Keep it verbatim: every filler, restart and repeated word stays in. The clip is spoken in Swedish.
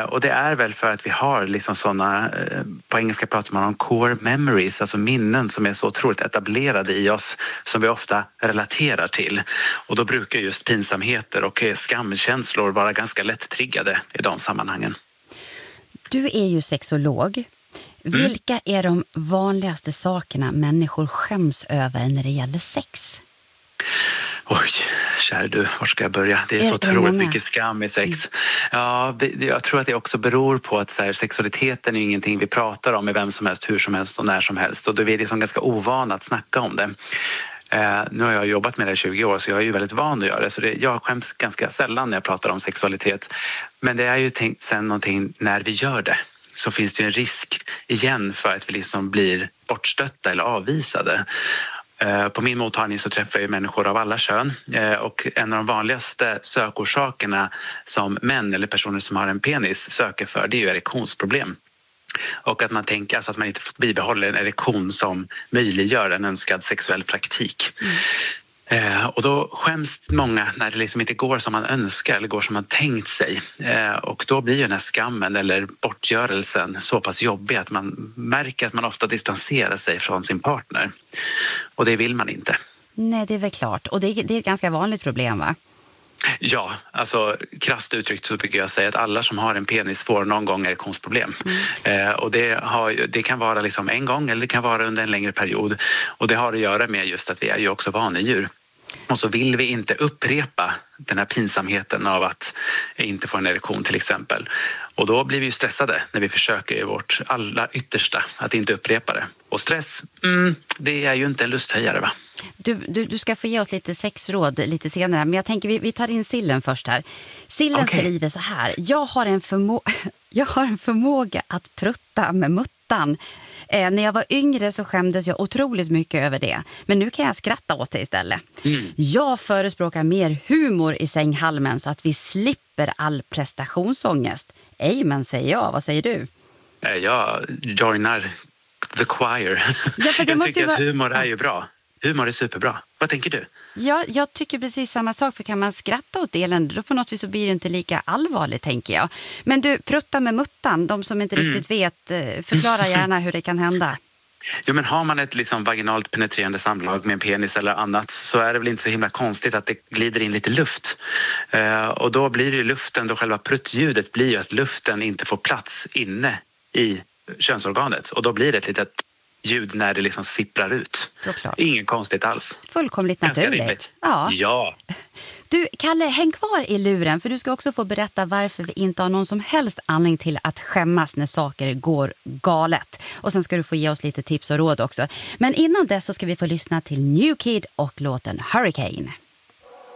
och det är väl för att vi har liksom sådana, eh, på engelska pratar man om core memories, alltså minnen som är så otroligt etablerade i oss som vi ofta relaterar till. Och då brukar just pinsamheter och skamkänslor vara ganska lätt triggade i de sammanhangen. Du är ju sexolog. Mm. Vilka är de vanligaste sakerna människor skäms över när det gäller sex? Oj, kära du, var ska jag börja? Det är, Är så det otroligt många? mycket skam i sex. Ja, det, det- jag tror att det också beror på att så här, sexualiteten är ju ingenting vi pratar om med vem som helst, hur som helst och när som helst. Och då är vi liksom ganska ovana att snacka om det. Eh, nu har jag jobbat med det i tjugo år så jag är ju väldigt van att göra det. Så det, jag skäms ganska sällan när jag pratar om sexualitet. Men det är ju tänkt sen någonting när vi gör det. Så finns det ju en risk igen för att vi liksom blir bortstötta eller avvisade. Eh, På min mottagning så träffar jag människor av alla kön eh, och en av de vanligaste sökorsakerna som män eller personer som har en penis söker för, det är ju erektionsproblem. Och att man tänker alltså att man inte får bibehålla en erektion som möjliggör en önskad sexuell praktik. Eh, och då skäms många när det liksom inte går som man önskar eller går som man tänkt sig. Eh, och då blir ju den här skammen eller bortgörelsen så pass jobbig att man märker att man ofta distanserar sig från sin partner. Och det vill man inte. Nej, det är väl klart. Och det är, det är ett ganska vanligt problem, va? Ja, alltså krasst uttryckt så brukar jag säga att alla som har en penis får någon gång erektionsproblem. Eh, och det, har, det kan vara liksom en gång eller det kan vara under en längre period. Och det har att göra med just att vi är ju också vanedjur. Och så vill vi inte upprepa den här pinsamheten av att inte få en erektion till exempel. Och då blir vi ju stressade när vi försöker i vårt allra yttersta att inte upprepa det. Och stress, mm, det är ju inte en lusthöjare, va? Du, du, du ska få ge oss lite sexråd lite senare. Men jag tänker vi, vi tar in Sillen först här. Sillen Okej. skriver så här. Jag har en, förmo- jag har en förmåga att prutta med muttan. Eh, när jag var yngre så skämdes jag otroligt mycket över det. Men nu kan jag skratta åt det istället. Mm. Jag förespråkar mer humor i sänghalmen så att vi slipper all prestationsångest. Amen, säger jag. Vad säger du? Eh, Jag joinar the choir. Ja, för det jag måste tycker ju att vara- humor är ju bra. Humor är superbra. Vad tänker du? Ja, jag tycker precis samma sak, för kan man skratta åt elände då på något vis så blir det inte lika allvarligt, tänker jag. Men du, prutta med muttan, de som inte Mm. riktigt vet, eh, förklara gärna hur det kan hända. Jo, men har man ett liksom vaginalt penetrerande samlag med en penis eller annat så är det väl inte så himla konstigt att det glider in lite luft. Eh, och då blir det ju luften, då själva pruttljudet blir ju att luften inte får plats inne i könsorganet. Och då blir det ett litet ljud när det liksom sipprar ut. Såklart. Inget konstigt alls. Fullkomligt Ganska naturligt. rimligt. Ja. Ja. Du, Kalle, häng kvar i luren, för du ska också få berätta varför vi inte har någon som helst anledning till att skämmas när saker går galet. Och sen ska du få ge oss lite tips och råd också. Men innan dess så ska vi få lyssna till New Kid och låten Hurricane.